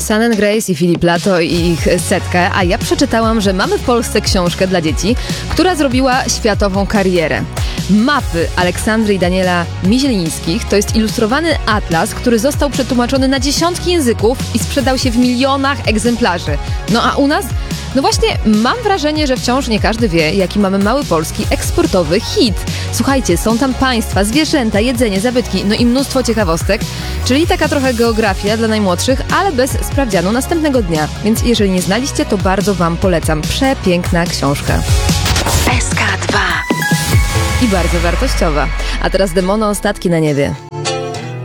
Sun & Grace i Philip Lato i ich setkę, a ja przeczytałam, że mamy w Polsce książkę dla dzieci, która zrobiła światową karierę. Mapy Aleksandry i Daniela Mizielińskich to jest ilustrowany atlas, który został przetłumaczony na dziesiątki języków i sprzedał się w milionach egzemplarzy. No a u nas? No właśnie, mam wrażenie, że wciąż nie każdy wie, jaki mamy mały polski eksportowy hit. Słuchajcie, są tam państwa, zwierzęta, jedzenie, zabytki, no i mnóstwo ciekawostek, czyli taka trochę geografia dla najmłodszych, ale bez sprawdzianu następnego dnia. Więc jeżeli nie znaliście, to bardzo wam polecam. Przepiękna książka. SK2 I bardzo wartościowa. A teraz Demono, statki na niebie.